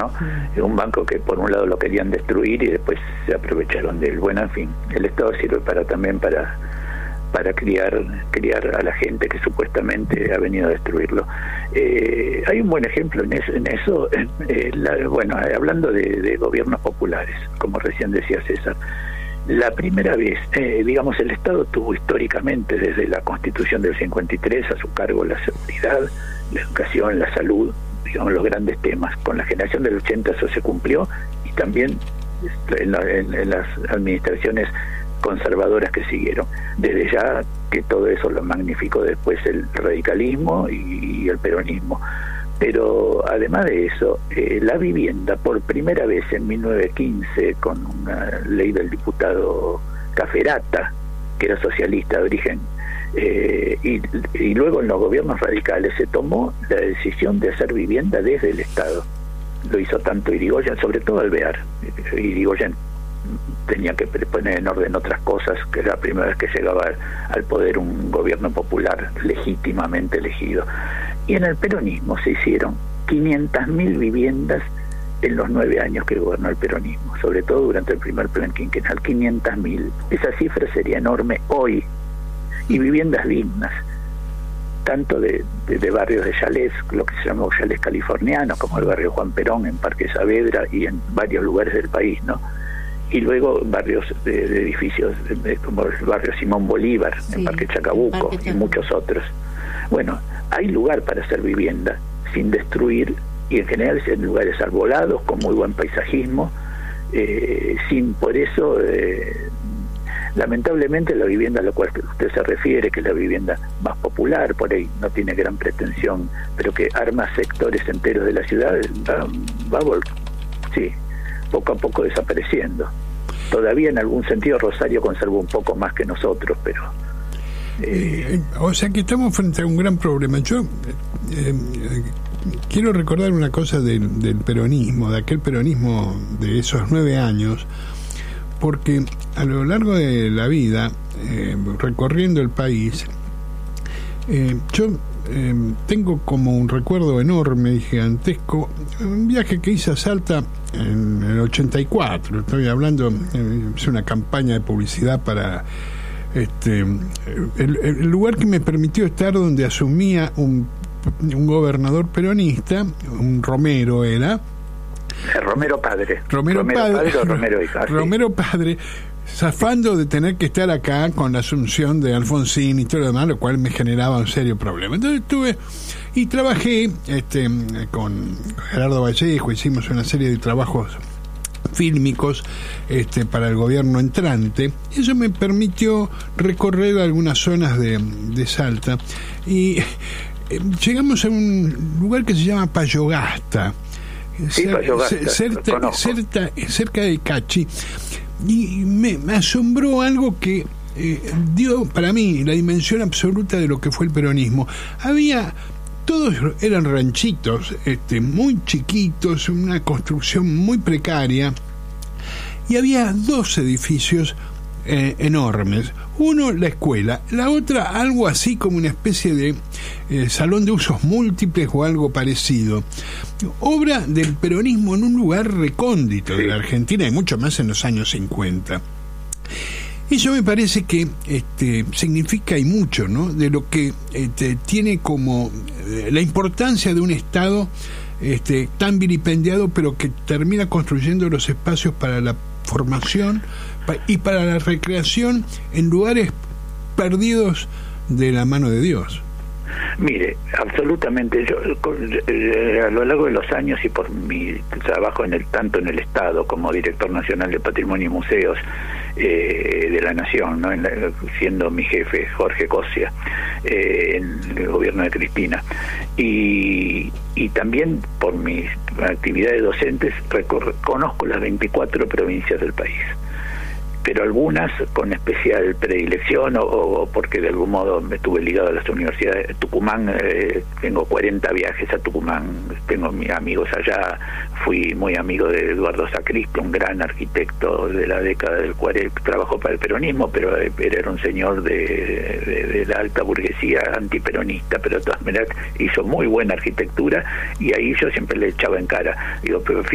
¿no? Un banco que por un lado lo querían destruir y después se aprovecharon de él. Bueno, en fin, el Estado sirve también para criar a la gente que supuestamente ha venido a destruirlo. Hay un buen ejemplo en eso, hablando de gobiernos populares, como recién decía César. La primera vez, el Estado tuvo históricamente desde la Constitución del 53 a su cargo la seguridad, la educación, la salud, digamos los grandes temas. Con la generación del 80 eso se cumplió, y también en las administraciones conservadoras que siguieron. Desde ya que todo eso lo magnificó después el radicalismo y el peronismo. Pero además de eso, la vivienda, por primera vez en 1915, con una ley del diputado Caferata, que era socialista de origen, y luego en los gobiernos radicales se tomó la decisión de hacer vivienda desde el Estado. Lo hizo tanto Irigoyen, sobre todo Alvear. Irigoyen tenía que poner en orden otras cosas, que era la primera vez que llegaba al poder un gobierno popular legítimamente elegido. Y en el peronismo se hicieron 500.000 viviendas en los 9 años que gobernó el peronismo, sobre todo durante el primer plan quinquenal. 500.000. Esa cifra sería enorme hoy. Y viviendas dignas, tanto de barrios de chalés, lo que se llamó chalés californianos, como el barrio Juan Perón en Parque Saavedra y en varios lugares del país, ¿no? Y luego barrios de edificios como el barrio Simón Bolívar, sí, en Parque Chacabuco, y muchos otros. Bueno, hay lugar para hacer vivienda sin destruir, y en general en lugares arbolados con muy buen paisajismo, sin por eso lamentablemente la vivienda a la cual usted se refiere, que es la vivienda más popular, por ahí no tiene gran pretensión, pero que arma sectores enteros de la ciudad, sí, poco a poco desapareciendo. Todavía en algún sentido Rosario conserva un poco más que nosotros, pero o sea que estamos frente a un gran problema. Yo quiero recordar una cosa del peronismo, de aquel peronismo de esos 9 años, porque a lo largo de la vida, recorriendo el país, yo tengo como un recuerdo enorme y gigantesco un viaje que hice a Salta en el 84. Estoy hablando, es una campaña de publicidad para el lugar que me permitió estar, donde asumía un gobernador peronista, un Romero era. Romero padre. Romero padre o Romero hija. Romero padre, zafando de tener que estar acá con la asunción de Alfonsín y todo lo demás, lo cual me generaba un serio problema. Entonces trabajé con Gerardo Vallejo, hicimos una serie de trabajos fílmicos para el gobierno entrante. Eso me permitió recorrer algunas zonas de Salta, y llegamos a un lugar que se llama Payogasta, sí, cerca de Cachi, y me asombró algo que dio para mí la dimensión absoluta de lo que fue el peronismo. Todos eran ranchitos muy chiquitos, una construcción muy precaria, y había 2 edificios enormes. Uno, la escuela; la otra, algo así como una especie de salón de usos múltiples o algo parecido. Obra del peronismo en un lugar recóndito de la Argentina, y mucho más en los años 50. Eso me parece que significa y mucho, ¿no?, de lo que tiene como la importancia de un Estado tan vilipendiado, pero que termina construyendo los espacios para la formación y para la recreación en lugares perdidos de la mano de Dios. Mire, absolutamente. Yo a lo largo de los años, y por mi trabajo tanto en el Estado como director nacional de Patrimonio y Museos de la Nación, ¿no?, siendo mi jefe Jorge Cosia en el gobierno de Cristina, y también por mis actividades docentes, conozco las 24 provincias del país, pero algunas con especial predilección o porque de algún modo me estuve ligado a las universidades. Tucumán, tengo 40 viajes a Tucumán, tengo mis amigos allá, fui muy amigo de Eduardo Sacristi, un gran arquitecto de la década del 40, trabajó para el peronismo, pero era un señor de la alta burguesía antiperonista, pero de todas maneras hizo muy buena arquitectura, y ahí yo siempre le echaba en cara, digo, pero